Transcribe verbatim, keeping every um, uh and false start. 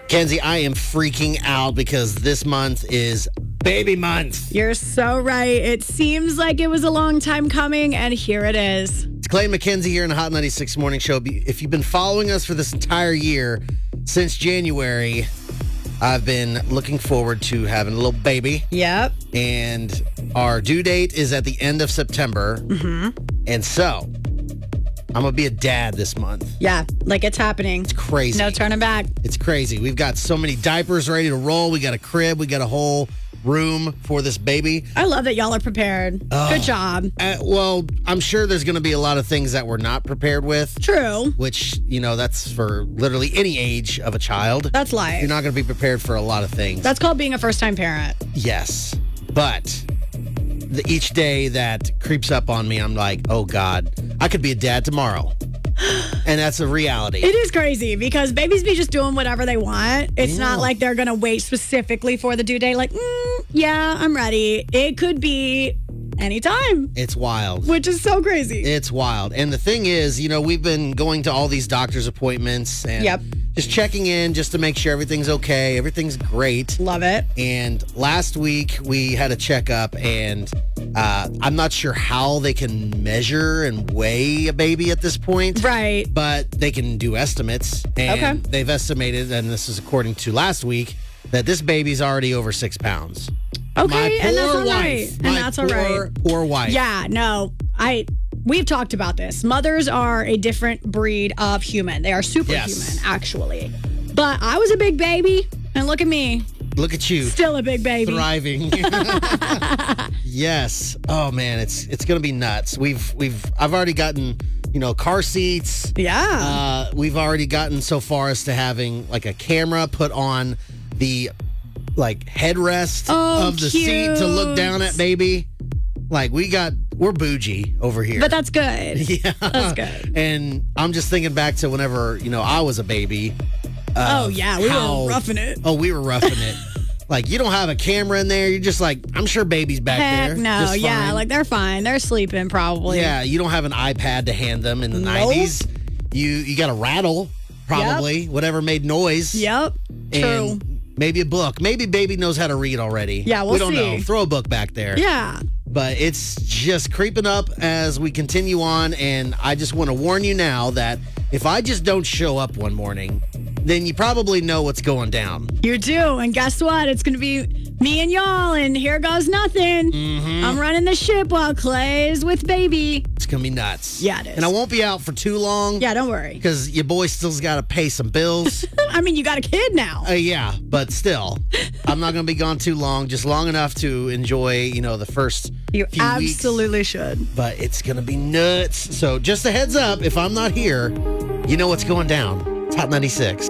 Kenzie, I am freaking out because this month is baby month. You're so right. It seems like it was a long time coming, and here it is. It's Clay McKenzie here in the Hot ninety-six Morning Show. If you've been following us for this entire year, since January, I've been looking forward to having a little baby. Yep. And our due date is at the end of September. Mm-hmm. And so, I'm going to be a dad this month. Yeah, like it's happening. It's crazy. No turning back. It's crazy. We've got so many diapers ready to roll. We got a crib. We got a whole room for this baby. I love that y'all are prepared. Oh. Good job. Uh, well, I'm sure there's going to be a lot of things that we're not prepared with. True. Which, you know, that's for literally any age of a child. That's life. You're not going to be prepared for a lot of things. That's called being a first-time parent. Yes. But the, each day that creeps up on me, I'm like, oh, God, I could be a dad tomorrow. And that's a reality. It is crazy because babies be just doing whatever they want. It's Yeah. not like they're going to wait specifically for the due date. Like, mm, yeah, I'm ready. It could be anytime, It's wild. which is so crazy. It's wild. And the thing is, you know, we've been going to all these doctor's appointments and Yep. just checking in just to make sure everything's okay. Everything's great. Love it. And last week we had a checkup, and uh, I'm not sure how they can measure and weigh a baby at this point. Right. But they can do estimates. And Okay. they've estimated, and this is according to last week, that this baby's already over six pounds. Okay, My and that's poor all right. wife. And My that's all poor, right. Poor wife. Yeah, no, I. We've talked about this. Mothers are a different breed of human. They are superhuman, Yes. actually. But I was a big baby, and look at me, Look at you. still a big baby. Thriving. Yes. Oh man, it's it's gonna be nuts. We've we've I've already gotten, you know, car seats. Yeah. Uh, we've already gotten so far as to having like a camera put on the like headrest Oh, of the seat to look cute. down at baby. Like we got we're bougie over here. but that's good. yeah. That's good. And I'm just thinking back to whenever, you know, I was a baby. Oh, of yeah, we how- were roughing it. Oh, we were roughing it. Like, you don't have a camera in there. You're just like, I'm sure baby's back Heck there. no, just yeah, fine. like they're fine. They're sleeping probably. Yeah, you don't have an iPad to hand them in the Nope. nineties. You you got a rattle, probably, whatever made noise. Yep. True. And maybe a book. Maybe baby knows how to read already. Yeah, we'll We don't see. know. Throw a book back there. Yeah. But it's just creeping up as we continue on. And I just want to warn you now that if I just don't show up one morning, then you probably know what's going down. You do. And guess what? It's going to be me and y'all, and here goes nothing. Mm-hmm. I'm running the ship while Clay's with baby. It's going to be nuts. Yeah, it is. And I won't be out for too long. Yeah, don't worry. Because your boy still's got to pay some bills. I mean, you got a kid now. Uh, yeah, but still, I'm not going to be gone too long, just long enough to enjoy, you know, the first You few absolutely should. weeks. But it's going to be nuts. So just a heads up, if I'm not here, you know what's going down. It's Hot ninety-six.